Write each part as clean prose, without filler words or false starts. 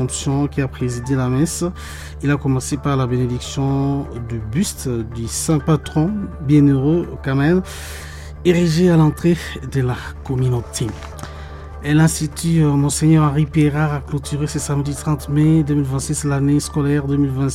qui a présidé la messe. Il a commencé par la bénédiction du buste du saint patron bienheureux quand même, érigé à l'entrée de la communauté. Et l'Institut Monseigneur Henri Pérard a clôturé ce samedi 30 mai 2026 l'année scolaire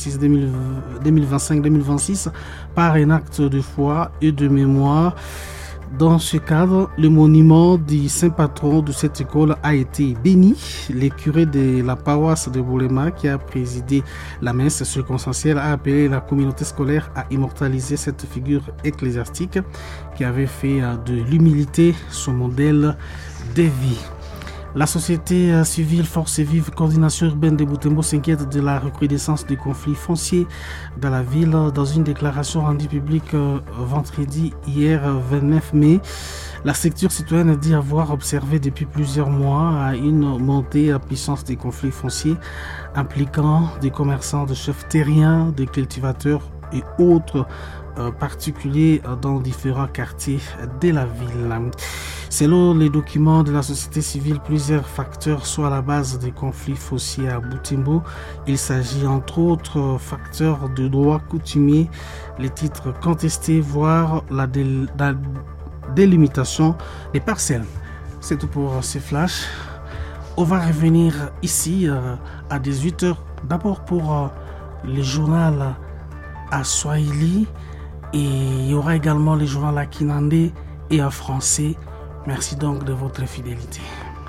2025-2026 par un acte de foi et de mémoire. Dans ce cadre, le monument du saint patron de cette école a été béni. Le curé de la paroisse de Boulema, qui a présidé la messe circonstancielle, a appelé la communauté scolaire à immortaliser cette figure ecclésiastique qui avait fait de l'humilité son modèle de vie. La société civile Force Vive Coordination Urbaine de Butembo s'inquiète de la recrudescence des conflits fonciers dans la ville. Dans une déclaration rendue publique vendredi hier 29 mai, la structure citoyenne dit avoir observé depuis plusieurs mois une montée en puissance des conflits fonciers impliquant des commerçants, des chefs terriens, des cultivateurs et autres particuliers dans différents quartiers de la ville. Selon les documents de la société civile, plusieurs facteurs sont à la base des conflits fonciers à Butembo. Il s'agit entre autres facteurs de droit coutumier, les titres contestés, voire la délimitation des parcelles. C'est tout pour ces flashs. On va revenir ici à 18h. D'abord pour le journal à Swahili, et il y aura également le journal à Kinandé et en français. Merci donc de votre fidélité.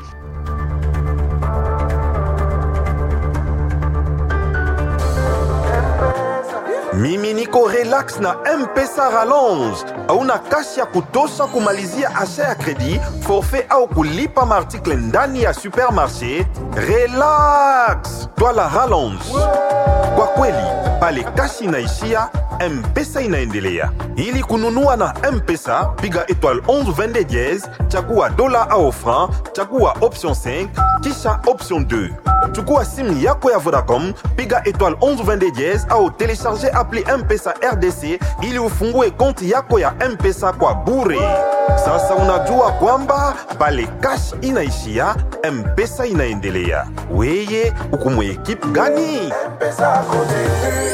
Mimi niko relax na M-Pesa Rallonge. Hauna kashi ya kutosha kumalizia asha ya kredi, forfait au kulipa maartikle ndani ya supermarché. Relax! Twala Rallonge. Kwa kweli, pale kashi inaishia, M-Pesa inaendelea. Ili kununua na M-Pesa, piga étoile 11 22 dièse, chagua dola au franc, chagua option 5, kisha option 2. Chukua simu yako ya Vodacom, piga étoile 11 22 dièse au télécharger appli M-Pesa RDC ili ufungue konti yako ya M-Pesa kwa bure. Sasa unajua kwamba pale cash inaishia, M-Pesa inaendelea. Weye, uko mu equipe gani? M-Pesa kote.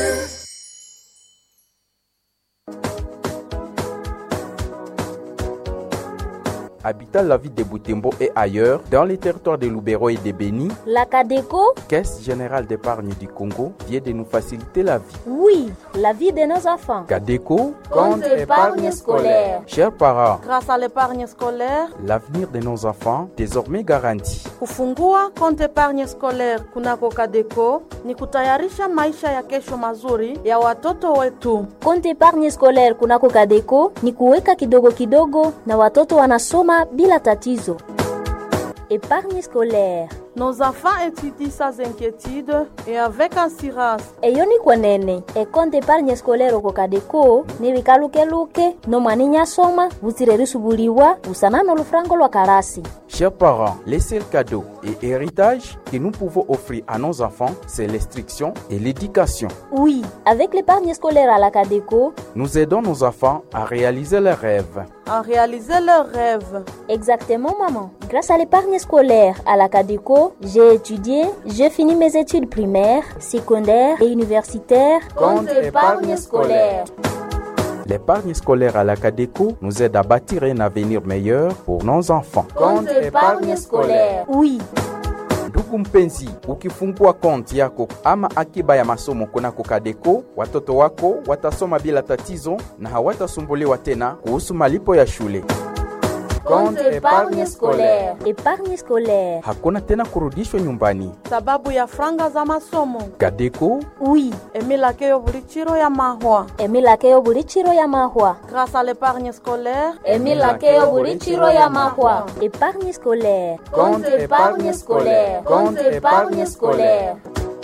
Habitant la ville de Butembo et ailleurs, dans les territoires de Lubero et de Beni, la CADECO, Caisse Générale d'Épargne du Congo, vient de nous faciliter la vie. Oui, la vie de nos enfants. CADECO, compte épargne scolaire. Chers parents, grâce à l'épargne scolaire, l'avenir de nos enfants désormais garanti. Kufungua compte épargne scolaire kunako CADECO ni kutayarisha maisha ya kesho mazuri ya watoto wetu. Compte épargne scolaire kunako CADECO ni kuweka kidogo kidogo na watoto wanasoma bila tatizo. Épargne scolaire. Nos enfants étudient sans inquiétude et avec assurance. Eyoni kwenene, e compte épargne scolaire oko CADECO ni bikaluke no mwaninya soma butirerisubuliwa busana no lufrango lwa karasi. Chers parents, les seuls cadeaux et héritages que nous pouvons offrir à nos enfants, c'est l'instruction et l'éducation. Oui, avec l'épargne scolaire à la CADECO, nous aidons nos enfants à réaliser leurs rêves. À réaliser leurs rêves. Exactement, maman. Grâce à l'épargne scolaire à la CADECO, j'ai étudié, j'ai fini mes études primaires, secondaires et universitaires. Compte épargne scolaire. L'épargne scolaire à la CADECO nous aide à bâtir un avenir meilleur pour nos enfants. Compte épargne scolaire. Oui. Ndugu mpenzi, ukifungua konti yako ama akiba ya masomo kunako CADECO, watoto wako watasoma bila tatizo na hawatasumbuliwa tena kuhusu malipo ya shule. Compte épargne scolaire. Épargne scolaire. Hakuna tena kurudishwa nyumbani sababu ya franga za masomo. CADECO. Oui. Emilakeo bulichiro ya mahwa. Emilakeo bulichiro ya mahwa. Grâce à l'épargne scolaire. Emilakeo bulichiro ya mahwa. Épargne scolaire. Compte épargne scolaire. Compte épargne scolaire.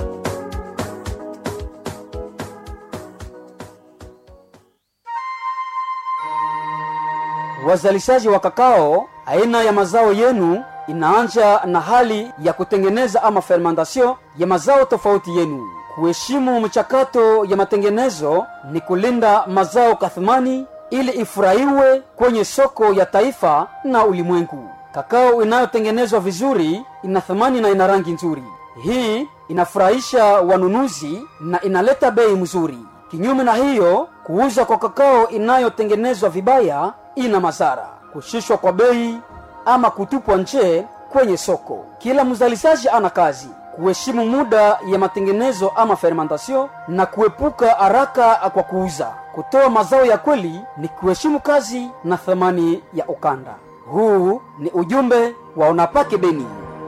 Wazalishaji wa kakao, aina ya mazao yenu inaanza na hali ya kutengeneza ama fermentation ya mazao tofauti yenu. Kuheshimu mchakato ya matengenezo ni kulinda mazao kathmani ili ifurahiwe kwenye soko ya taifa na ulimwengu. Kakao inayotengenezwa vizuri ina thamani na ina rangi nzuri. Hii inafurahisha wanunuzi na inaleta bei mzuri. Kinyume na hiyo, kuuza kwa kakao inayotengenezwa vibaya ina madhara: kushushwa kwa bei ama kutupwa nje kwenye soko. Kila mzalishaji ana kazi kuheshimu muda ya matengenezo ama fermentation na kuepuka haraka kwa kuuza. Kutoa mazao ya kweli ni kuheshimu kazi na thamani ya ukanda. Huu ni ujumbe wa Unapake Beni.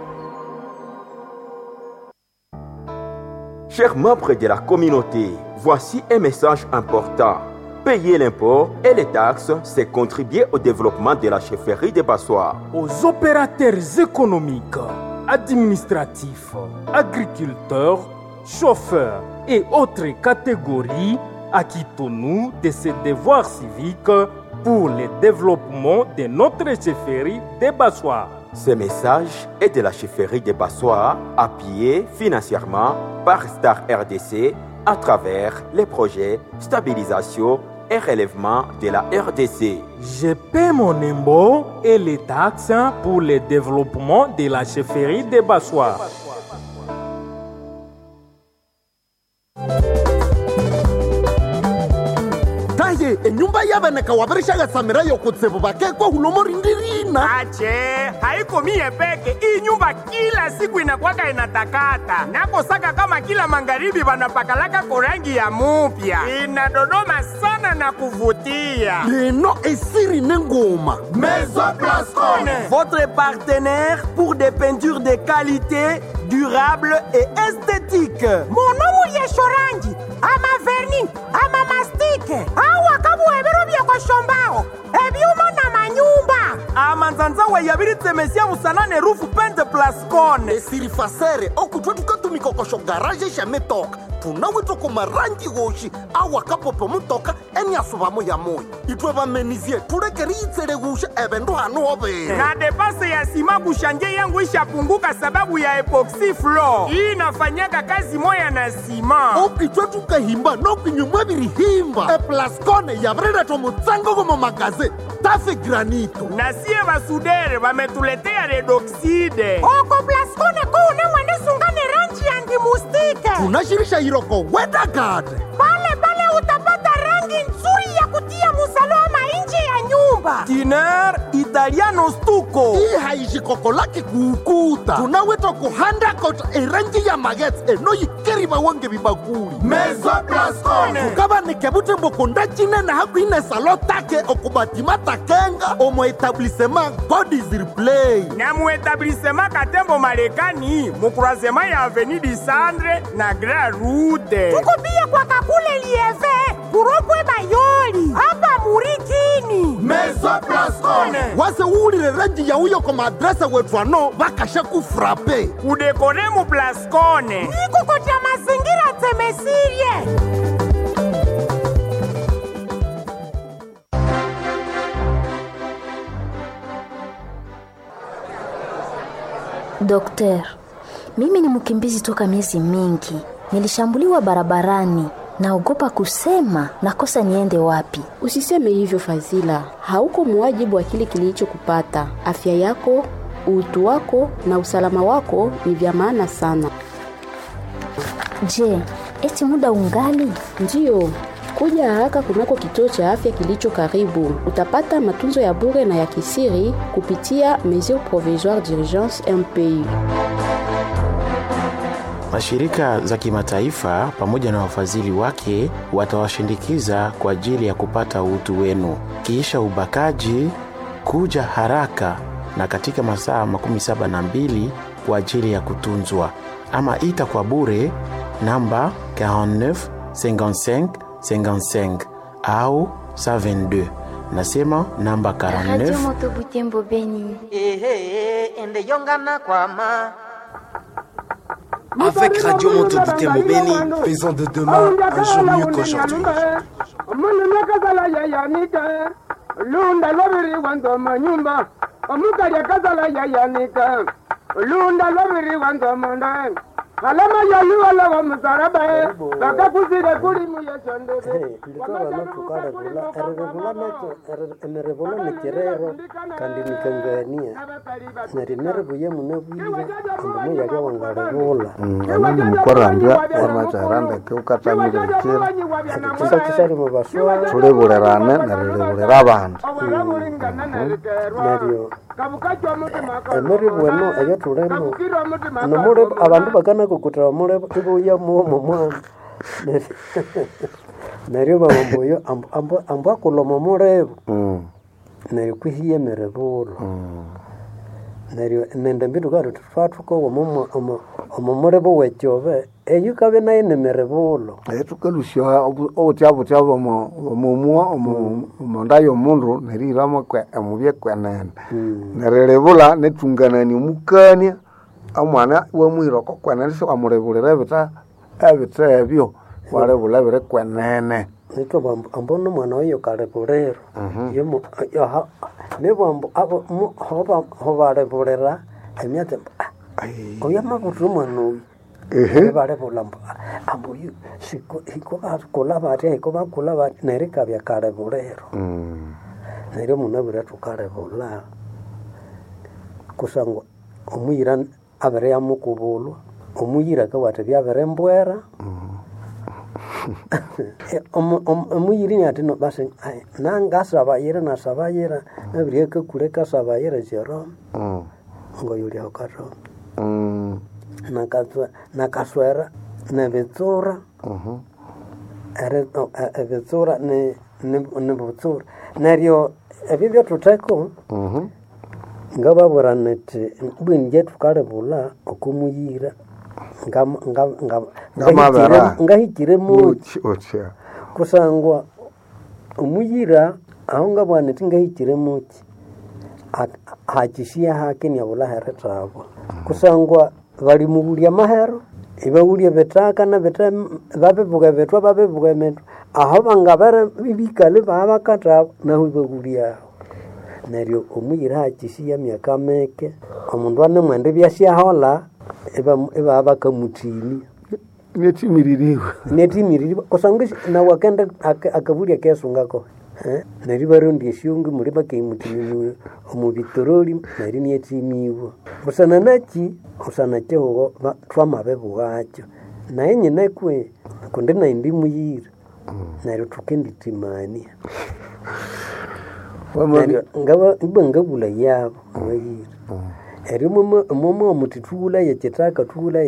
Chers membres de la communauté, voici un message important. Payer l'impôt et les taxes, c'est contribuer au développement de la chefferie de Bassoir. Aux opérateurs économiques, administratifs, agriculteurs, chauffeurs et autres catégories, acquittons-nous de ces devoirs civiques pour le développement de notre chefferie de Bassoir. Ce message est de la chefferie de Bassoir, appuyé financièrement par Star RDC à travers les projets stabilisation et relèvement de la RDC. Je paie mon impôt et les taxes pour le développement de la chefferie de Bassoir. Taye, enyumba yabeneka waberishaga samira yokutsebu bakekwa hulomori ndirina. Ache, haiko mie peke. Hii nyumba kila siku inakwaka inatakata. Nakosaka kama kila magharibi banapakalaka korangi ya mupya. Inadodoma sana na kuvutia. Leno esiri nengoma. Maison Blascone, votre partenaire pour des peintures de qualité, durable et esthétique. Monomu yeshorangi, ama verni, ama mastike, awa kabu ebero bya kwa shombao, ebyuma na manyumba. Ama nzanza wa yabiri temesia musanane rufu pente Blascone. Esiri fasere, okutwa tukatumiko kosho garage shametoka. Tunawito kumarangi goshi, awa kapopo mutoka, eni asubamo ya moi. Itwe bamenizie, turekeri itere gushe, ebendo hanu obe. Na depase ya sima kushanje yangu isha punguka sababu ya epoxy floor. Hii inafanyaka kazi moya na sima. Okitwa tukahimba, nokinyumwebiri himba. Blascone ya breda tomutsango gomo magaze, tafe granito. Na siye basudere, bametuletea redoxide. Oko Blascone kuune mwende sungane rangi anti-mustike. Tunashirisha iroko Wedagard. Pale utapata rangi nzuri ya kutia musalama nje ya nyumba. Tiner Italiano stuko. Hii haishikoko laki kuukuta. Tunawito kuhanda kota erangi ya magets eno yikeri bawange bibakuri. Maison Blascone. Kukaba nikebute mbokunda chine na haku ine salotake okubatimata kenga omo etablissement God is replay. Na mu etablissement Katembo Marekani, mukurasema ya Avenue du Centre na Grand Route. Tukubia kwa kakule lieve, kuropwe bayoli, hapa murikini. Maison Blascone. Wase ulire rangi ya uyo koma adresa wetwano bakasha kufrape. Kudekore mu Blascone. Niko kocha mazingira temesirie. Dokter, mimi ni mkimbizi toka miezi mingi. Nilishambuliwa barabarani. Naogopa kusema nakosa niende wapi. Usiseme hivyo Fazila. Hauko muwajibu wa kile kilichokupata. Afya yako, utu wako na usalama wako ni vya maana sana. Je, eti muda ungali? Ndiyo. Kuja haraka kunako kituo cha afya kilicho karibu. Utapata matunzo ya bure na ya kisiri kupitia mesures provisoires d'urgence MPU. Mashirika za kimataifa pamoja na wafadhili wake watawashindikiza kwa ajili ya kupata utu wenu. Kisha ubakaji, kuja haraka na katika masaa 72 kwa ajili ya kutunzwa. Ama ita kwa bure namba 49 55 55 au 122. Nasema namba 49. Radio Moto Butembo Beni. Ende yongana kwa ma. Avec Radio Moto Butembo Beni, faisons de demain un jour mieux qu'aujourd'hui. alama ya yuwala wa msaraba bakakuzire kuli muyeshondebe ndikabana tukarebula emerebula nekerero kandi nikangania nari nerebuye munabwire ndimo yali wangarebula abandi mukorambya amacharanda ke ukatamire kira kisari mu baswa tulebulerane narebulera abantu nario emeri bueno ayo turemo nomure abantu bakana kukutra mure ibuya mu mwana nario bamboyo amba kulomo mure nario kwihiye merebulo nario nenda mbidu garo tufatuko wo murebo wechobe eyu kabe naye merebulo tukalusha otyabo mo ndayo mundu neriramo kwa amubye kwanene nererebula netunganani mukania amwana wa mwiroko kwanene so amurebulira bita ebyo warebula bire kwanene nito ambono mwana oyo kareburero yemo ya nebo abo hobare burera emyate oya mabutu mwana bare bulamba amboyu siko kola bate ko bakola bate nereka bya kareburero nero munabura tukarebula kusangwa omuyira abere yamukubulwa omuyira ka wate bya berembwera omuyiri ni atino basi nanga sabayira na sabayira nabireka kureka sabayira zero ngo yuri akato nakaswera na betora betora ne betora nario ebibyo tutako ngaba boranete bwinje tukarebula okumuyira ngahikire muchi kusangwa umuyira aho ngabwane tingahikire muchi hakishia hake ni abula heretabo kusangwa bali mubulia mahero ibabulia betaka na beta babebuga betwa babebuga metu aho bangabara bibikale babakata na hubabulia nario umuyira hakishia myaka meke omundu ane mwende byashia hola eba abakamutini netimiririwa kusangishi na wakenda akaburia kesungako nari barundi shungu muri bakimutini omubitorori nari netimiwo busana nachi usana cyo twama bebugacho naye nyine kwe kunde na ndi muyira nari tukendi timani ngaba ibangabula yabo muyira eri mumo mutitula yechetaka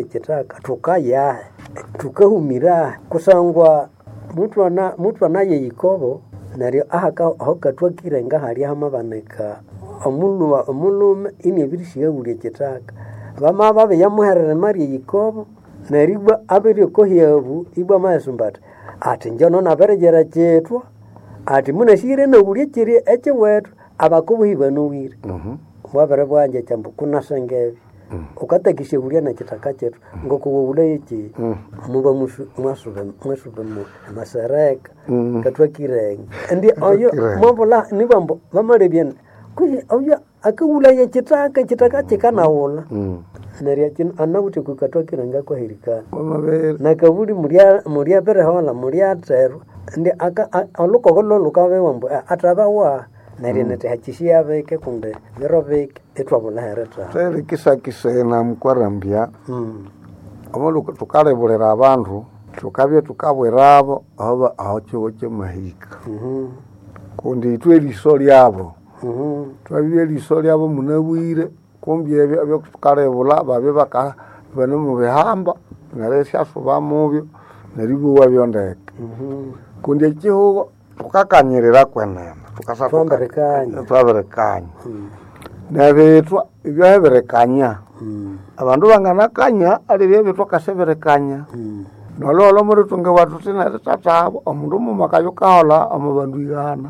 tukaya tukahumira kusangwa mutwa naye yikobo nari ahaka twakirenga hali hamabaneka omulume ini birishiga buri chetaka bama babe yamuherere mari yikobo nari ba abiri ko hiyabu ibwa masumbata ati njono naberejera chetwa ati munashire no buri kiri eche wetu abakubuhiba no wire wabere bwanje chambu kuna sengevi ukatakishe kulia na kitaka chetu ngoko wule iki muba mwasube masareka katwa kireng ndi oyo mbola ni bambo bamare bien kuyi oyo akula ya kitaka chikana wola naria chin anabuti kukatwa kiranga kwa hirika na kaburi muria bere hola muria tero ndi aka oluko golo lukawe wambo atabawa narinete hakishia beke kunde nerobeke etwabula hereta tele kisena mkwarambya amolo tukarebolera abantu tukabye tukabwerabo aba aho cyo mahika kundi tweli sori abo twabye lisori abo munabwire kumbye ebyo tukarebola babe baka bano mu behamba naresha soba mubyo naribo wabyondeke kundi cyo tukakanyerera kwenene tukasaberekanya nabetwa ibyaberekanya abantu banganakanya ali betwa kaseberekanya nololo muri tunge watu tina tatabo omundu mumakayo kaola amabandu igana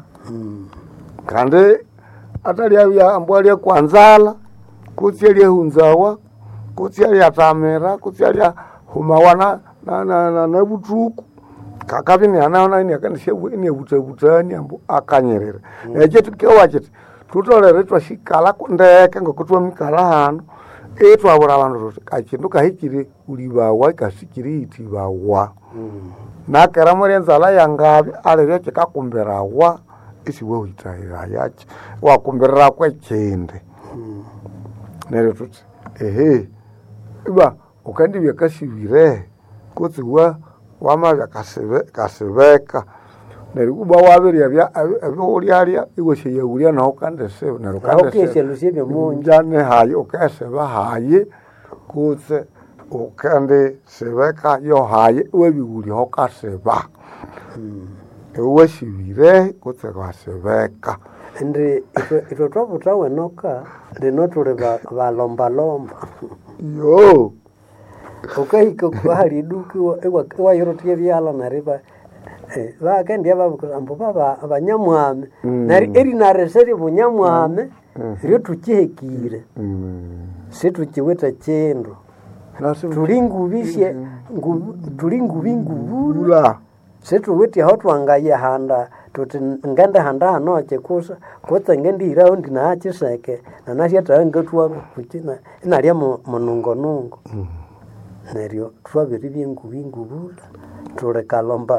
kandi atali ya ambwali kwanzala kutseli hunzawa kutseli atamera kutseli humawana na butuku kakabini anaona ini akanishebu ini butani ambu akanyerera eje tukewaje tutolere twashikala ndeke ngokutwa mikala hano twabura abandu tuti akindu kahikire ulibawa ikasikiri itibawa nakera muri enzala yangabi alebya kikakumbirawa isiwe uitahira yachi wakumbirira kwekende neryo tuti iba ukandibya kasibire kutsiwa wamabya kasibeka neryo kuba wabirya ebyolya iweshe yawulya naho kandesebe neryo kandesebe hayi ukeseba hayi kutse ukande sebeka yo hayi webiwulyaho kaseba ewashibire kutse kwasebeka ndi ito twavuta wenoka linotule balombalomba yo ukahika kwahali duki wayirotie byala nariba bakendia babukambo baba abanyamwame nari eri nareseri bunyamwame ryo tukihekire situkiweta chendo tulingubishe tulingubingubula situweti aho twangaya handa tuti ngende handa hano chekusa kotsa ngendi iraho ndinachiseke nanashata ngatwa kutina inalya monungonungo neryo twabiri byengubingubula tuleka lomba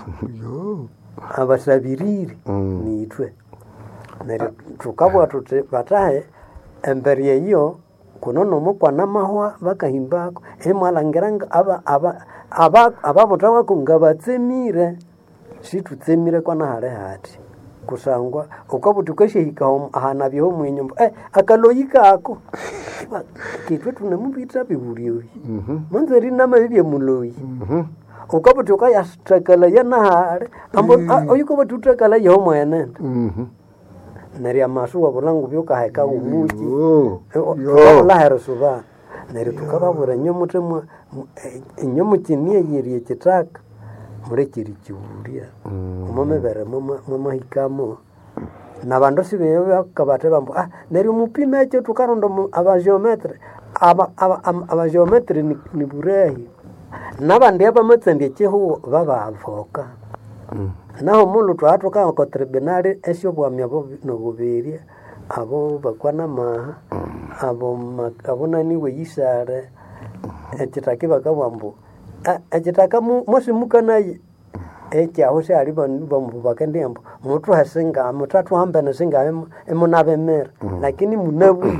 abasabiriri nitwe neryo tukabwa tuti batahe embere yeyo kunono mukwa namahwa bakahimbako emwalangeranga ababota wako ngabatsemire situtsemire kwa nahale hati kusangwa ukabuti kweshehika ahana byo mwenyumba akaloyika ako kitwe tunemubita biburiyo manzeri namabye muloyi ukabuti ukayastakala yanahale ambo oyuko batutakala yo mwene nari amasu wabulangu byoka haika umuji la herasuba nari tukababura nyomutemwa nyomukinie yiri kitaka murekiri kiburia umomebere mama hikamo nabando sibe bakabate bambo nari umupime cyo tukarondo abageometri abageometri ni burehi nabandi abamatsembe cyeho babavoka naho mulu twatoka ko tribunal esyo bwamya bo no buberia abo bakwana maha abo nani we yisare ekitake bakabambo ekitaka mosi mukanayi ekyaho se ali bambu bakandembo mutu hasenga mutatu hambana senga emunabe mer lakini munabu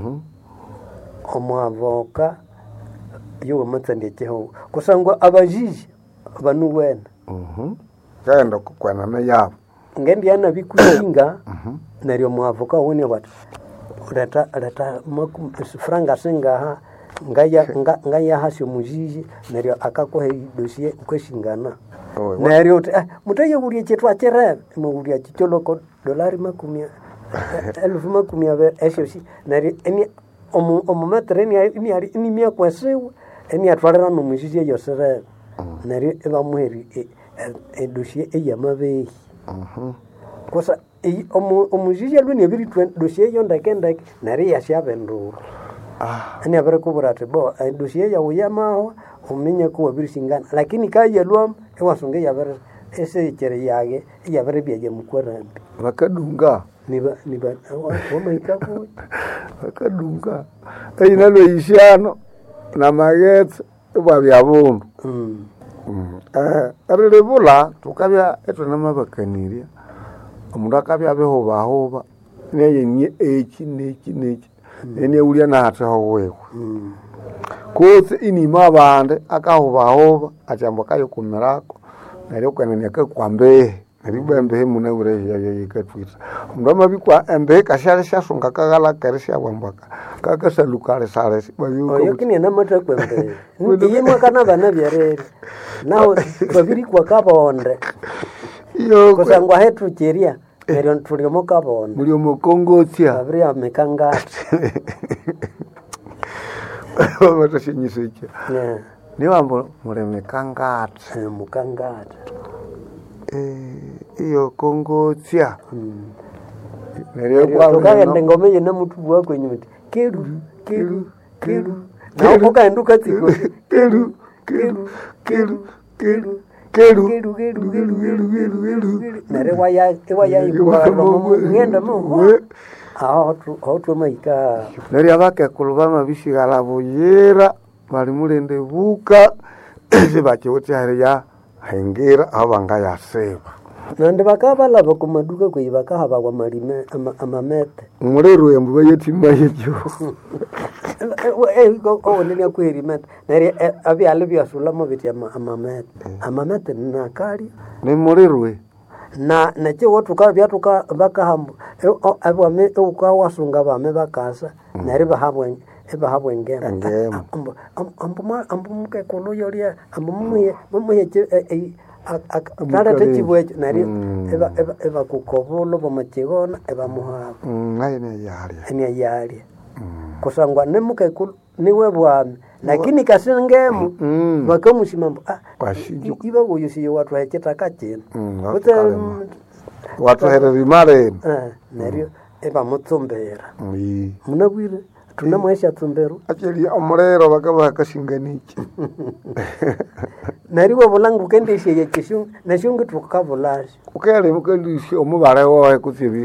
omwavoka yo matsande cyeho kusangwa abajiji banuwena kaenda kukwana na yabo ngendi yana bikusinga neryo mwavoka wone wat rata franga senga ngaya hasyo mujiji neryo akakohe dossier kweshingana neryo mutaye buriye chetwa chere muburiye chitoloko $10 1000 eshoshi neryo eni omumetre ni mia kwesewa eni atwarana no mujiji yosere neryo ebamuheri dossier eyamabehi kosa omujiji lwini ebiri dossier yonda kenda nari yashabenduru ani abere kuburate bo dossier ya uyamaho umenye ko ebiri singana lakini kayelwam ewasunge yabere ese chere yage yabere byaje mukwarambi bakadunga niba wamaikapo bakadunga ayinalo ishano na magetse bwabyabundu arilebula tukabya etonamabakanirya omundu akabya behobahoba neyenye neki ene ulya nataho wewe kotse inima abande akahobahoba atyambo kayo kumirako neryo kwenene akakwambehe neribembehe munabure yayikatwita omundu amabikwa embehe kashale shasunga kagala keresha bwambaka kakasalukale sale oyo kini na matakwembe ndiyimwe kana bana byarere naho babiri kwa kabonde yo kusangwa hetu cheria neryo tuliomo kabonde mulio mukongotya babiri amekangati batashinyisike ni wambo mulemekangati mukangati iyo kongotya neryo kwa ngome yena mutu wako nyuti keru na ukaenduka tsiko keru nare waya ngenda mo aho maika nerya bakekulu bamabishighala buyira bali mulende buka sibachiwuthi hariya hengira aho bangayaseba nandi bakabalaba kumaduka kwe bakahaba kwa malime amamete mulero embu bayetima yejo nilya kwerimete nerya abyalo byasulamo biti amamete nakali ni mulirwe na nachiwo tukabya bakahambu abame ukawasunga bame bakasa nerya bahabwe ngema ambu mukekulu yolya ambu mumuye nada techibwecho nari eva kukobulo bomachigona eva muhaba ene yali kusangwa nemukekulu niwe bwami lakini kasengemu bakamushimambo iba uyusiye watu hecheta kachena watu heremare nari eva mutsombera munabwire tunamwesha tsombero acheli omurero bakaba kashinganichi nariwo bulangu kendishe yekishung nashungu tukavulashi ukele mukendishe omubare wawe kutsibi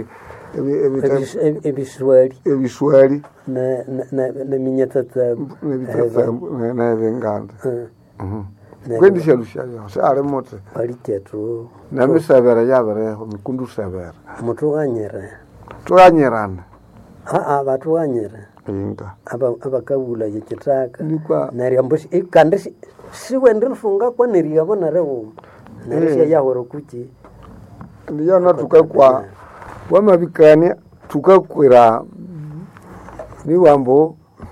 ebiswali na minyatata na venganda kwendishe lushayo sale mote aliketu na misabera yabere mikundu sabera tuganyerana batuganyere inga abakabula yekitaka nari ambushi ikandisi siwe ndirifunga kwa neri yabona rewo nari yahoro kuki ndiyo na tukakwa wamabikani tukakwira ni wambo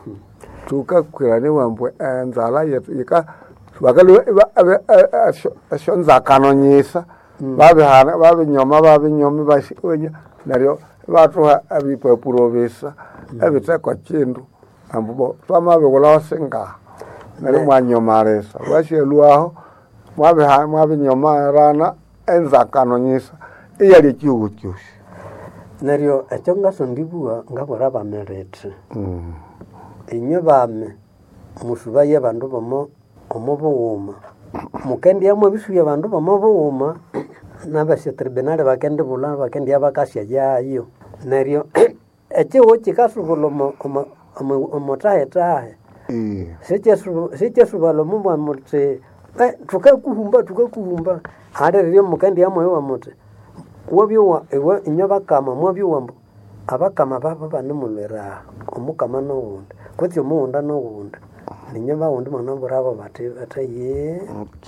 nzala yeka bakalu ashonza kanonyesa babe nyoma bashikonya naryo batwa abipapuro besa abitakwa chindu ambubo twamabe kulawasenga nari mwanyomaresa bashelwaho mwabe nyoma rana enza kanonyesa iyali cyugo cyushi naryo acyonga sondibua ngabora bameretse inyo bame musubaye bandu bamo omubuuma mukendi amwe bisuye bandu bamubuuma nabashe tribunal bakende bulana bakende abakasya yayo naryo ekiwo kikasubula omotahe sikesubala omubwa muti tukakuhumba hareryo mukendi amwe wamuti wabyowa ewe inyo bakama mwabyowambo abakama baba banemulwera omukama n'owundi kuti omuwunda n'owundi ninyo bawundi mwana burabo bataye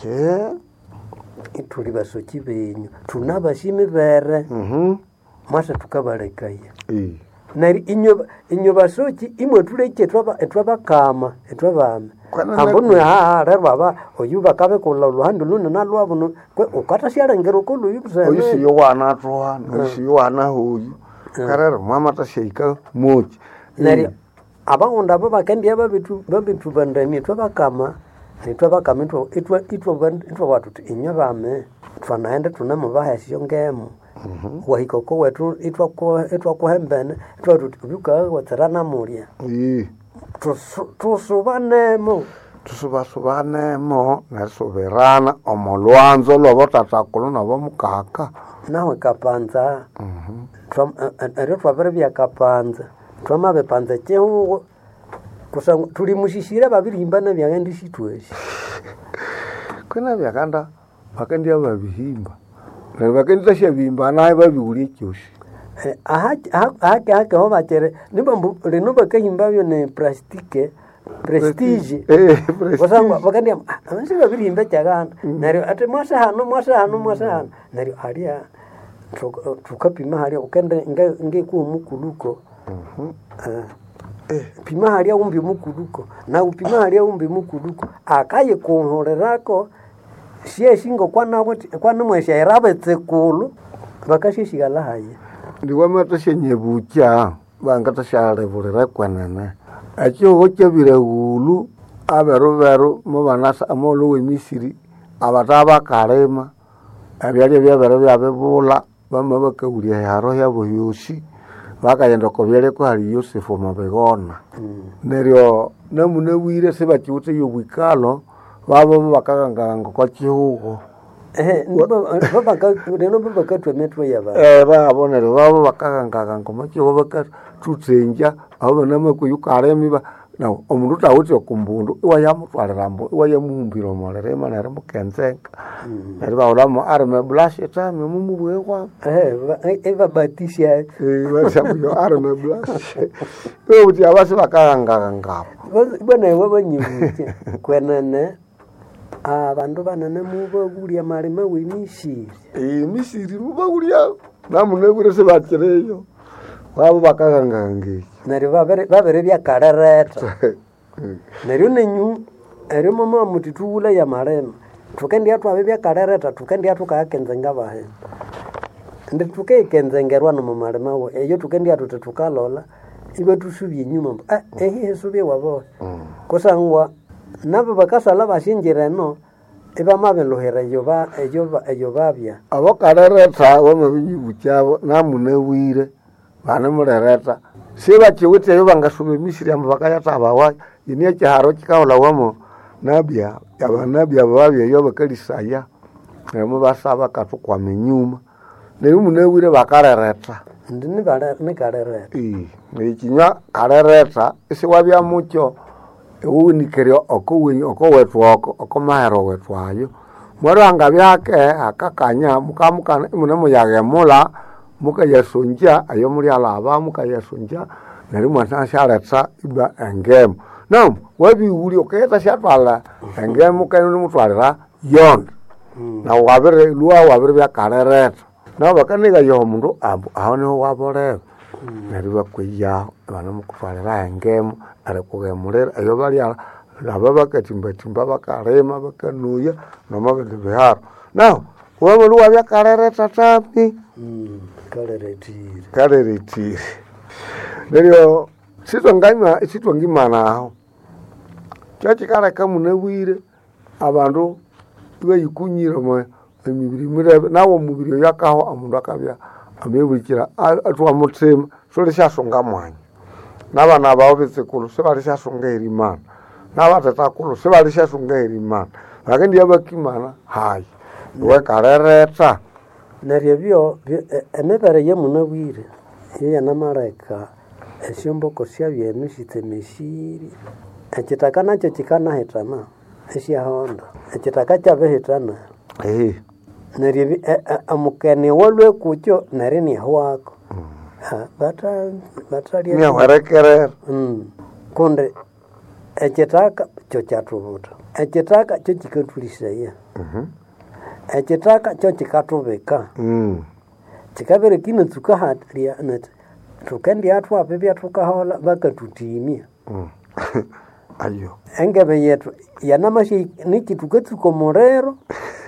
ituli basoki benyu tunabashimi bere mwasa tukabalekaya nari inyo basoki imwe tuleke etwabakama etwabame ambonwe rero baba oyuba kabe kola luhandi luna nalwabuno kwe ukatashara ngero kolu yubse oyisiyo wana twana oyisiyo wana hoyi karero mama tasheika mochi nari abawunda abo bakendi babitu bandani twabakama itwa watu inyo bame twanaenda tunamubahasyo ngemo wahikoko wetu itwa kuhembene itwa tubuka watsarana mulia tusubanemo nasuberana omolwanzo lobo tatakulu nabo mukaka nawe kapanza twabere bya kapanza twamabe panza cheho kusa tulimushishira babirimbana byagandi shitweshi kuna byaganda bakendi ababihimba bakendi tashabimba naye babiuli cyoshi hake ho bachere nibambu rino bakahimba byo ne prestige wasangwa bakendi amasi babirihimba cyaganda naryo ate mwasa hano naryo aria tukapima haria ukende nge ku mukuluko pima haria umbi mukuluko na upima haria umbi mukuluko akaye kunhorerako sie shingo kwana mwesha irabetse kulu bakashishigala haye ndiwa matashenye bucha bangatashare burera kwanana acho gochebire ulu aberu mubanasa amolo wemisiri abataba karema abyali byabebula bama bakawuria haro yabo yoshi bakayenda kobyele ko hari Yosefu mabegona neryo namune wire sebachiute yobwikalo babo bakaganga kwa chihugo baba katwemetwa yaba babonere babo bakakangaka ngomakiwo bakatutsenja abo namakuyukaremi ba na omundu tawuti okumbundu iwayamutwalira mbu iwayamuhumbira omolere nere mukenzenga neri baulamo arme blush etami mumubwekwa ebabatisha basabuyo arme blush uti abasi bakakangaka ngabo bwana wabanyibuke kwenene abandu banene mubagulia malima wemisiri misiri mubagulia namunebwire sebakireyo wabo bakakangangeki nari babere byakarereta nari nenyu eri mama mutitula ya marema tukendi atu abe byakarereta tukendi atu kakenzenga bahe ndi tukekenzengerwa no marema wo eyo tukendi atu tukalola ibe tusubye nyuma ehe subye wabo kusangwa nabo bakasala bashinjire no iba mabelohera eyo babya abo karereta wame bibuchabo namunewire bana murereta siba chiwite yo bangasube misiri amba bakayata bawa ine cyaro kikaola wamo nabya yabanabya babya yo bakalisaya nemo basaba katukwa menyuma neyo munewire bakarereta ndini bala nikarereta nikinya karereta isi wabya mucho uwinikerio oko mahero wetwayo mwaranga byake akakanya mukamukana munemo yagemula mukayasonja ayo muri alaba mukayasonja nari mwana sharetsa iba engem nam wabi uri oketa shatwala engem kayunu mutwalira yon na wabere luwa wabere bya karereta na bakaniga yo mundu abu ahone wabore nari bakwiya bana mukutwalira engem ari kugemurera ayo bali aba bakatimba bakarema bakanuya no mabende beharo now wabo luwa bya karereta tapi Kaleretire. Nero sitwangimana aho. Cyakikara kamunewire abandu bayikunyira mu emibiri murebe nawo mubiri yakaho amundu akabya amebukira atwa mutsema sole shasonga mwanya. Nabana bawo bitsekulu sebali shasonga erimana. Nabatata kulu sebali shasonga erimana. Bakendi abakimana hayi. We karereta narebyo emebere yemunawire yeya namareka esyomboko syabye emisitemesiri ekitaka nakyo kikanahetana esyahonda ekitaka kyabehitana narebyo amukene walwe kutyo nari nihwako batali niwarekerera kunde ekitaka kyo kyatubuta ekitaka kyo kikatulisaya ekitaka kyo kikatubika kikabere kino tukahatria net tukendi atwa bebya tukahola bakatutimia ayo engebe yetu yanamashi nikituketuko morero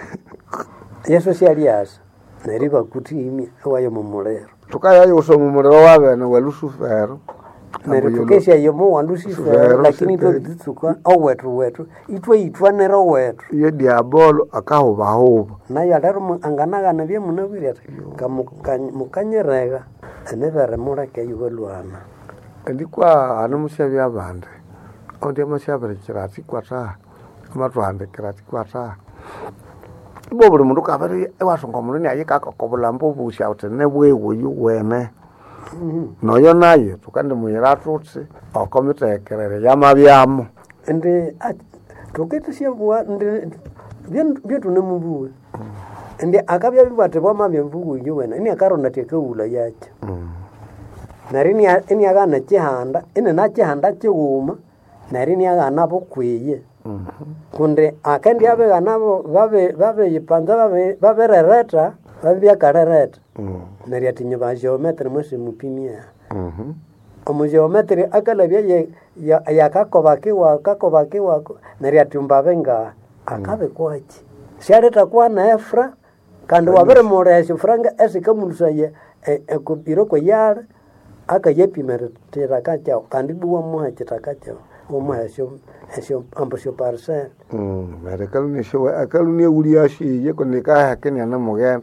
yeso syaliasa neriba kutimia wayo mumorero tukayayo usomu morero wabene welusufero nerutukesha yomo wandusifero lakini toditsuka owetu itwa nero wetu ye diabolo akahubahuba nayo alero anganaga bye munabire kamukanyerega enebere mureke yubalwana ndikwa anomushabya abande onde mashabere kirati kwata amatwande kirati kwata bobuli mundu kabari ewasonga mundu ayikaka kobulambo busha utene bwewe yuwene noyo naye tukande muyira tutsi okomitekerere yamabyamo ende tukitishya bwa ende byetu nemubuwe ende akabya bibate bwa mabye mvugu yuwena ni akaronda tekeula yacha narini ini agana chihanda ine na chihanda chiuma narini agana bokweye kunde akendi abe nabo babe yipanza babe rereta babya karereta nari atinye ba geometri mwese mupimia omugeometri akalabya yakakobaki wako nari atumba benga akabe kwachi shareta kwa na efra kandi wabere moresho franga esikamusaye ekupiro ko yare akayepimere terakacha kandi buwa mwa chitakacha omwasho esho ambosho parcel merekalu showe akalu ne uriashi ye konika hakenya na mogenda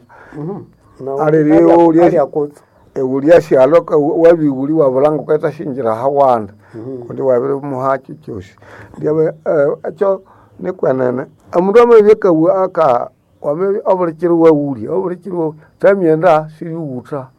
arero uriashi aloka wabi uri wabulango kweta shinjira hawanda kundi wabere muhachi cyose ndiye acho ne kwanana amundu amebeka aka wame obulikiro wawuli obulikiro tamyenda siriuta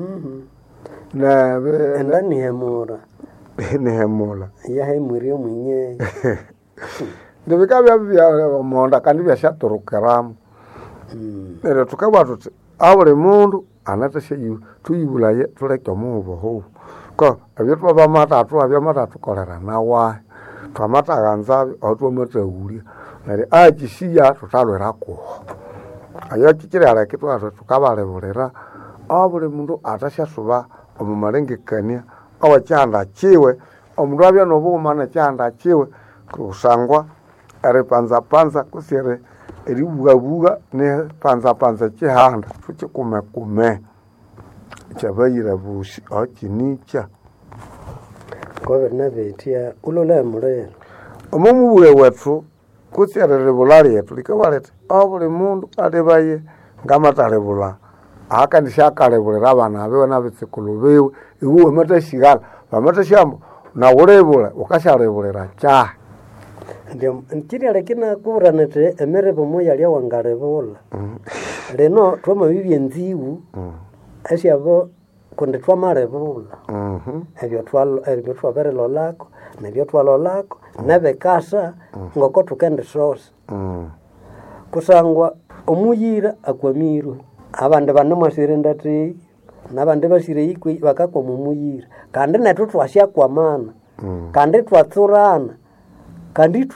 na enda ni hemora ya hemuri mwenye ndibikabya bya monda kandi bya shaturukaramu ero tukaba tuti abule mundu anatashe tuyibulaye tuleke mubo ho ko abyetwa bamatatu abyamatatu kolera nawa twamata ganza otwo mutawuli nari ajisiya tutalwera ko ayakikira alakitwa tukabalebulera abule mundu atasha suba omumalengekania awacyanda kiwe omundu abya nobumana cyanda kiwe kusangwa ari panza kusire eri buga ne panza kihanda tukikume cyabayira bushi akinicha kobe nabetia ulole murere omumubule wetu kusire bulali yetu likabalete abule mundu adebaye ngamatalebula akandishakalebulera abana abewe nabitsikulu bewe iwe matashigala bamatashamba na ulebula ukashalebulera cha ndio nkiri alekina kuranete emere bomoya lya wangarebola leno twama bibye nziwu asiabo konde twamarebola ebyo twabere lolako nebyo twalolako nebekasa ngoko tukende sose kusangwa omuyira akwamiru abande banomwasire ndati nabande basire ikwe bakakwa mumuyira kandi netu twasya kwa mana kandi twatsurana kandi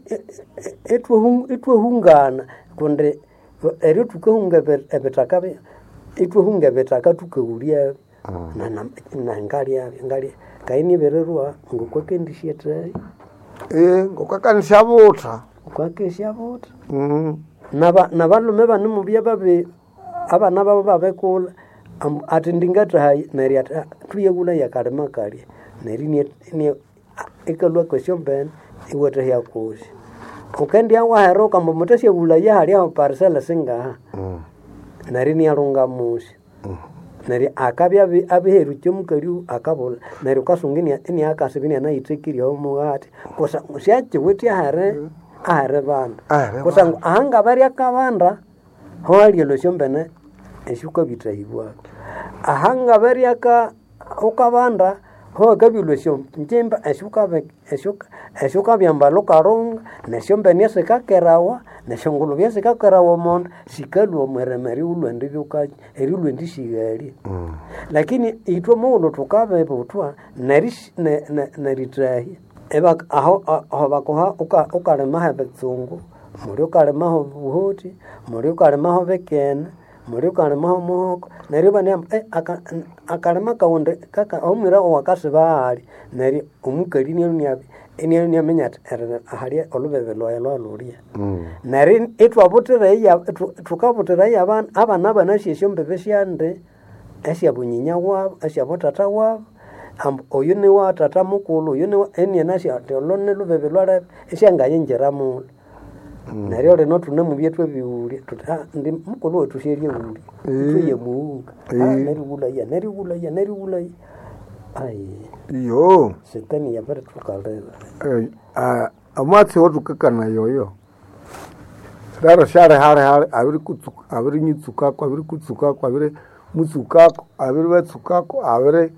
etwehungana konde eri tukahunga ebetakabe etwehunga ebetaka tukaulia na ngali kaini bererwa ngokwakendishietai ngokwakanishabuta kwakeshabuta nabalume banumubya babe abana babo babekula ati ndingata hayi neri ata tuyegula yakalema kali neri ni ekalwa kweshomben iwete ya kushi ukendi awa hero kama muteshe bulaya hali ya parcela singa neri ni alunga mushi neri akabya abiheru cyomukariu akabola neri kasungini ni akasibini na itekiri ho mugati kosa musyache weti hare banda kosa ahanga bari akabanda hali lo shombene eshuka bitahibwa ahanga bari aka ukabanda ho gabilo shom njemba eshuka byambalo karong na shombene sekakerawa na shongolo byesekakerawa mon sikalu omweremeri ulwende byuka erilwendi shigari lakini itwa mulo tukabe butwa naritahi eba aho bakoha ukalema habetsungu muri ukalema ho buhoti muri ukalema ho bekena muri ukalema ho muhoko nari bane akalema kaonde kaka omira wakasibali nari omukali ni amenyat ahali olubebe loyalo aluria nari etwabutire ya tukabutire ya abana banashishyo mbebeshyande asyabunyinya wabo asyabotata wabo oyune wa tata mukulu oyune wa eni nasya tolone lubebe lwara esyangaye njeramu nari ole no tune mubyetwe biuli ndi mukulu wetu sherie uli tuye muunga nari wula ai yo setani ya bare tukalera amatse wotukakana yoyo daro share hare abiri nyitsukako abiri kutsukako abiri mutsukako abiri wetsukako abiri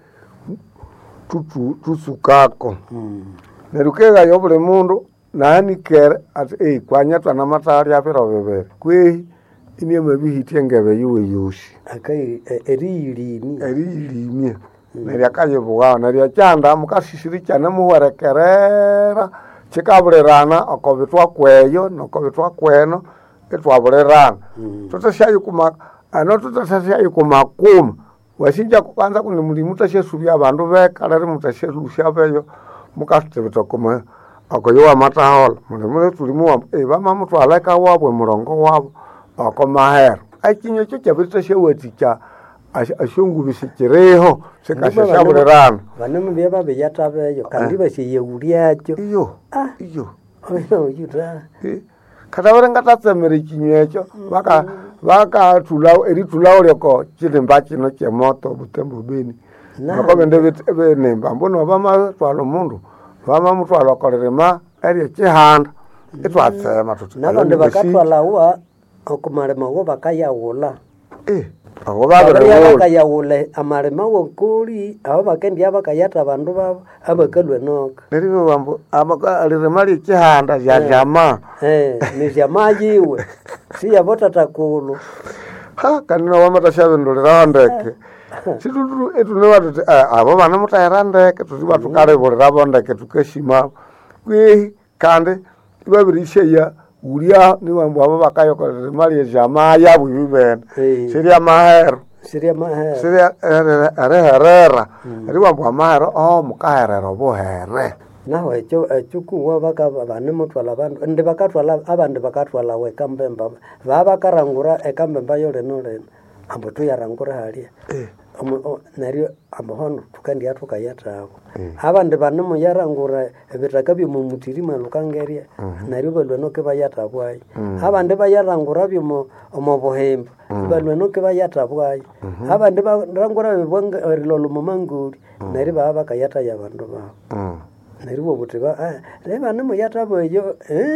tutsukako nerukega yobule mundu nani kere ati kwanyatwa na matari apera bebere kwe ini mabihitie ngebe yuwe yoshi akai erilimi neri akayebuwa neri achanda mukashishiri cyane muhwerekerera chikaburerana okobitwa kweyo nokobitwa kweno etwaburerana tutashayikuma tutashayikumakuma washinja kubanza kuni mulimu tashesubya abantu bekalari mutashelusha beyo mukashitebita kuma akoyowa matahola mulimu tulimu bama mutwaleka wabwe murongo wabo akomahero akinyo cyo cyabita sheweticha ashungu bisikireho sekashashaburerana banemu byaba beyatabeyo kandi bashiyeuliacho iyo yuta kadabere ngatatsemere kinywecho baka tulao eritulao leko chilimba kino kyemoto Butembo Beni nako bende benemba mbono bama twalo mundu bama mutwalo kolerema eri kihanda etwatsema tutu nabande bakatwala wa okumarema go bakayawula abo babere bakayawula amarema wokuri abo bakendia bakayata abandu babo abakalwe noka neribo bambo abakaliremali kihanda ya jama ni jama yiwe si yabota takulu kanina wamatashabendolera ndeke situtu etune watu abo bana mutayira ndeke tuziba tukalebolera bondeke tukeshima kwi kandi babirisheya uria ni bambo abo bakayokorera mali ya jama yabu bibene siria mahero siria herera ari bambo amahero mukaherero bohere naho echukuwa baka bane mutwala bandu ndi bakatwala abandi bakatwala we kambemba babakarangura ekambemba yole nole ambo tuyarangura hali nario ambohono tukandi atukayata abandi bane muyarangura ebitaka byomumutirima lukangeria nario balwenoke bayata bwayi abandi bayarangura byomo omobohemba balwenoke bayata bwayi abandi barangura bibonga rilolo momanguri nario babakayata yabandu babo naribo butiba leba nimo yataboyo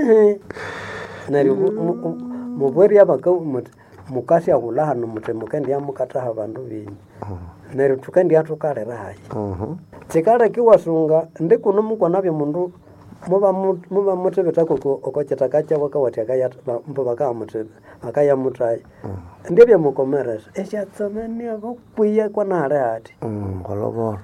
naribo mubweri abaka mukasi akulaha nomutemo kandi amukata abantu binyi nari tukandi atukalera hayi tikale kiwasunga ndikuno mukona bya mundu muba mutebeta koko okocheta cha wakawati akayata mbo bakamutebe akayamutai ndebya mukomeresa eshatsamani akokwiya kwana hale hati kolobora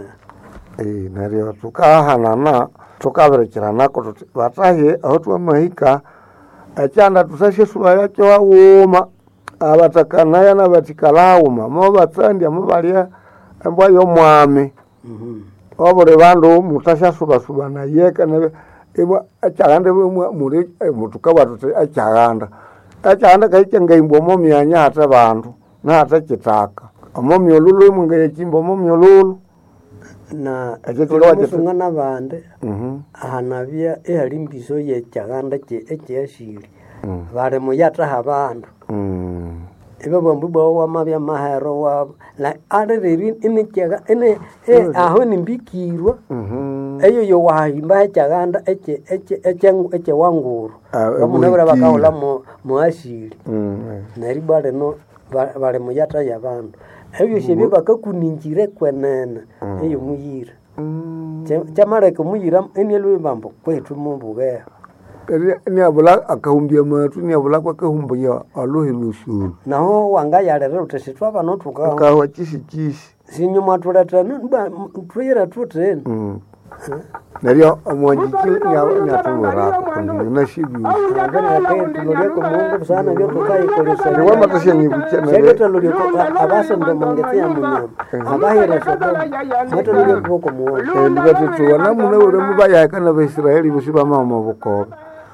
nario tukahanana tukaberekirana ko bataye aho twamahika achanda tusashe subaya cyo wuma abatakana yana batikalauma mo batsandi amubalia ambwa yo mwami obore bandu mutasha suba na yeka na eba achagande muri mutuka batu achaganda kaicenga imbomo myanya hata bandu na hata kitaka omomi olulu mungaye chimbo momi olulu na ekirowaje na bande ahanabya ehalimbiso ye chaganda ekyashiri bare muyata habandu ebe bombu bo mabya mahero wa la arereri inichaga ene aho nimbikirwa eyo yo wahimba chaganda eche wanguru bamunabura bakaola mu ashiri nari bare no bare muyata yabandu eyo shebe bakakuninjire kwenene eyo muyira chamara ko muyira enelo bambo kwetu mumbuga ni abula akahumbia matu ni abula kwa kahumbuya alohilusu naho wanga yarere utesitwa bano tuka akawa kisi sinyuma tuletana tuyira tutene nario omwanjiki ni atumura na shibi ngana ke tulore ko mungu sana byo tukai kolesa ni wama tashenyi buchana sege tulore ko abasa ndo mangetia munyama abahira sobo mata lore ko muwo ndibate tuwana mune ure mubaya kana Israeli busiba mama buko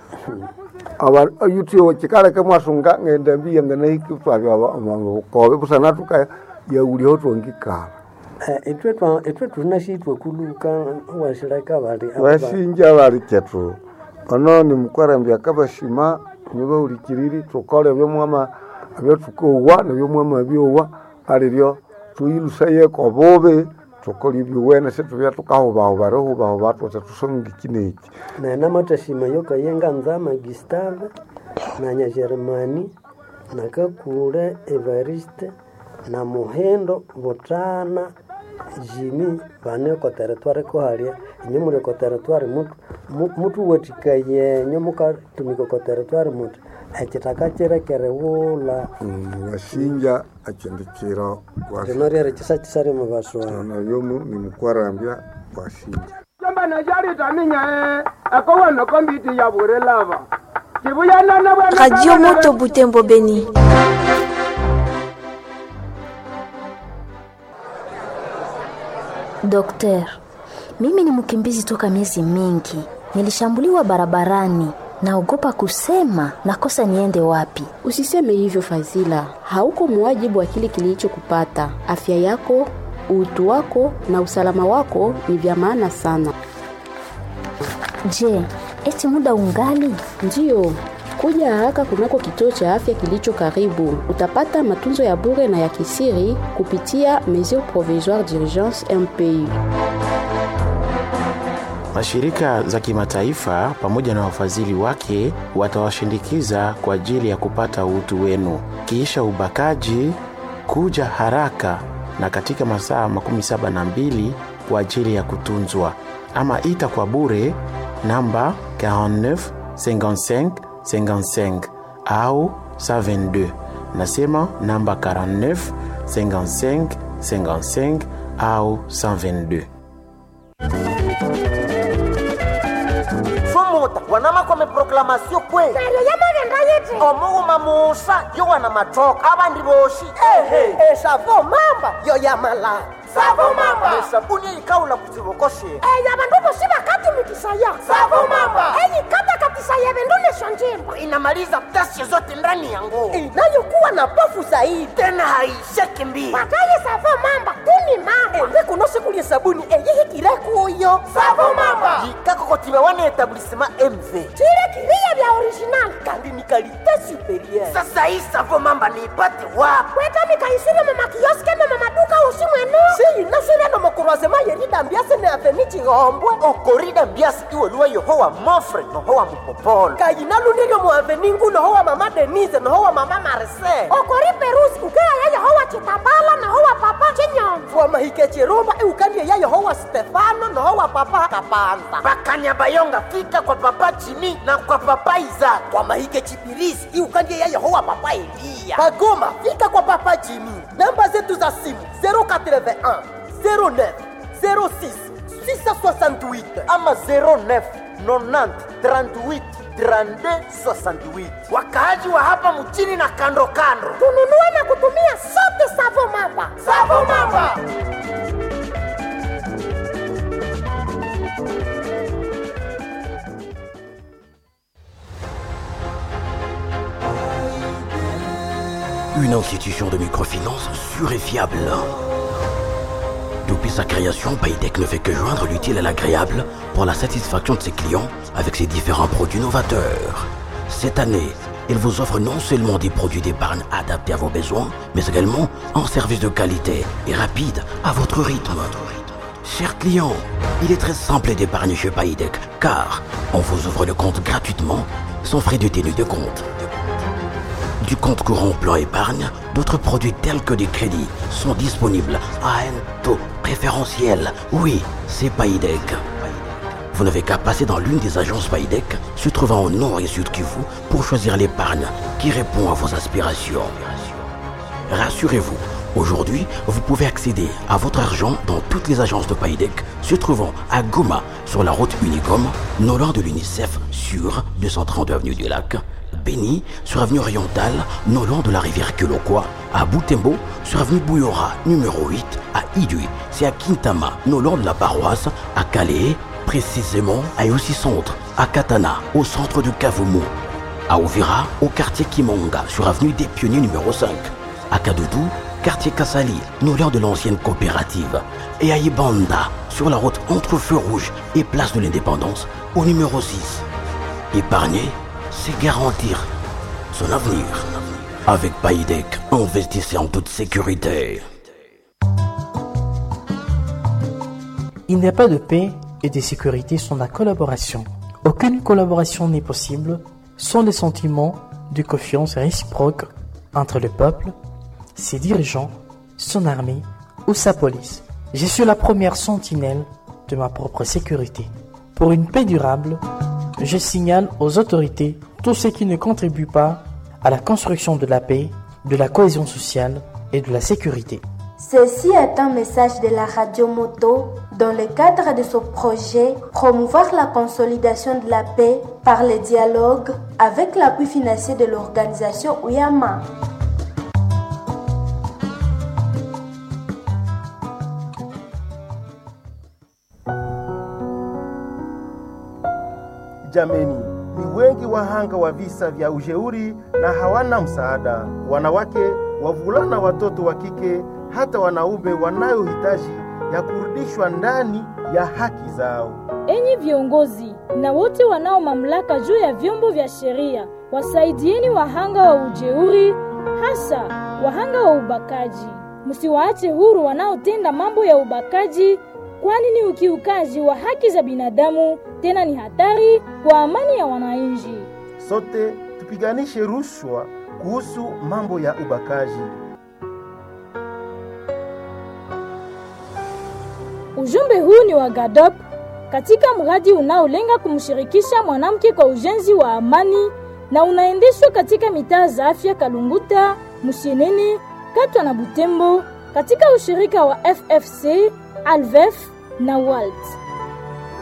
aba ayutio chikala kama sunga ngenda biya ngana hikitwa bya mama buko busana tuka ya uri hoto ngikala etwe tunashitwe kuluka washiraka bali washinja bali ketu ono ni mukwarambya kabashima niba uri kiriri tukole byo mwama abyo tukowa nabyo mwama byowa aliryo tuyilusaye ko bobe tukoli biwena se tubya tukaho baho batu tusonga kineki na namatashima yoka yenga nzama Gustave na nya Germani na kakure Evariste na Muhendo Botana Jimmy bane ko territoire ko haria nyumure ko territoire mutu wetikaye nyomuka tumiko ko territoire mutu achitaka kere wola washinja achendikira washinja chisare mubaso na yomu ni mukwarambya washinja jamba na jari taminya akawana kombiti ya burelava kibuyana na bwana Radio Moto Butembo Beni. Dokter, mimi ni mkimbizi toka miezi mingi. Nilishambuliwa barabarani. Naogopa kusema nakosa niende wapi. Usiseme hivyo Fazila. Hauko muwajibu wa kile kilichokupata. Afya yako, utu wako na usalama wako ni vya maana sana. Je, eti muda ungali? Ndio. Kuja haraka kunako kituo cha afya kilicho karibu. Utapata matunzo ya bure na ya kisiri kupitia mesures provisoires d'urgence MPU. Mashirika za kimataifa pamoja na wafadhili wake watawashindikiza kwa ajili ya kupata utu wenu. Kisha ubakaji, kuja haraka na katika masaa 72 kwa ajili ya kutunzwa. Ama ita kwa bure namba 49 55 55 au 122. Nasema namba 49 55 55 au 122. Fumuta wanama kwa proclamation kwe Kare yamagenda yete omugu mamusa yo wana matoka abandi boshi Savo mamba yo yamala Savo mamba sabuni ikaula kuzibokoshe yabandu bosi bakati mikisaya Savo mamba kata katisaya bendule shanjimba inamaliza tasio zote ndani ya nguo inayokuwa na pofu zaidi tena haisheki mbii pataye Savo mamba tuni mamba kunosi kulie sabuni eyihikire kuyo Savo mamba jikako kotiba wane etablissement MV chile kiriya vya original kandi ni kalite superieur. Sasa hii Savo mamba niipate wapi? Kweta mikaisiri mama kioske na mama duka usimwenu si nasire no mokurwazema yerida mbiase ne afenichi gombwe okorida mbiase iwe luwa yohowa mofre nohowa mupopolo kayina lundirio mu aveningu nohowa mama Denise nohowa mama Marcel okori perusi ukea ya Yehowa Chitambala nohowa papa Chinyonzo wa mahike chirumba ukandie ya Yehowa Stefano nohowa papa Kapanza bakanya bayonga fika kwa papa Chini na kwa papa Iza kwa mahike chipirisi ukandie ya Yehowa papa Elia Bagoma fika kwa papa Jimmy. Namba zetu za simu 081 09 06 668 ama 09 90 38 32 68. Wakaaji wa hapa mchini na kando kando, tununue na kutumia sote Savo mamba. Savo mamba. Une institution de microfinance sûre et fiable. Depuis sa création, Paytech ne fait que joindre l'utile à l'agréable pour la satisfaction de ses clients avec ses différents produits novateurs. Cette année, il vous offre non seulement des produits d'épargne adaptés à vos besoins, mais également un service de qualité et rapide à votre rythme. Chers clients, il est très simple d'épargner chez Paytech car on vous ouvre le compte gratuitement sans frais de tenue de compte. Du compte courant plan épargne, d'autres produits tels que des crédits sont disponibles à un taux préférentiel. Oui, c'est Paytech. Vous n'avez qu'à passer dans l'une des agences Paytech se trouvant au nord et sud Kivu pour choisir l'épargne qui répond à vos aspirations. Rassurez-vous, aujourd'hui, vous pouvez accéder à votre argent dans toutes les agences de Paytech se trouvant à Goma sur la route Unicom, non loin de l'UNICEF sur 232 avenue du Lac, Béni sur avenue Orientale, non loin de la rivière Kilokwa, à Butembo sur avenue Bouyora, numéro 8, à Idui, c'est à Kintama, non loin de la paroisse, à Calais, précisément à Yossi Centre, à Katana, au centre de Kavumu, à Ouvira, au quartier Kimonga, sur avenue des Pionniers numéro 5, à Kadoudou, quartier Kassali, non loin de l'ancienne coopérative, et à Ibanda, sur la route entre Feu Rouge et Place de l'Indépendance, au numéro 6. Épargner, c'est garantir son avenir. Avec Paytech, investissez en toute sécurité. Il n'y a pas de paix et de sécurité sans la collaboration. Aucune collaboration n'est possible sans les sentiments de confiance réciproque entre le peuple, ses dirigeants, son armée ou sa police. Je suis la première sentinelle de ma propre sécurité. Pour une paix durable, je signale aux autorités tout ce qui ne contribue pas à la construction de la paix, de la cohésion sociale et de la sécurité. Ceci est un message de la radio Moto dans le cadre de ce projet promouvoir la consolidation de la paix par le dialogue avec l'appui financier de l'organisation Uyama. Jameni, ni wengi wahanga wa visa vya ujeuri na hawana msaada. Wanawake, wavulana, watoto wa kike, hata wanaume wanayohitaji ya kurudishwa ndani ya haki zao. Enyi viongozi na wote wanao mamlaka juu ya vyombo vya sheria, wasaidieni wahanga wa ujeuri, hasa wahanga wa ubakaji. Msiwaache huru wanaotenda mambo ya ubakaji kwani ni ukiukaji wa haki za binadamu, tena ni hatari kwa amani ya wananchi. Sote tupiganishe rushwa kuhusu mambo ya ubakaji. Ujumbe huu ni wa GADOP katika mradi unaolenga kumshirikisha mwanamke kwa ujenzi wa amani na unaendeshwa katika mitaa za afya Kalunguta, Musienene, Katwa na Butembo katika ushirika wa FFC, Alvef na WALT.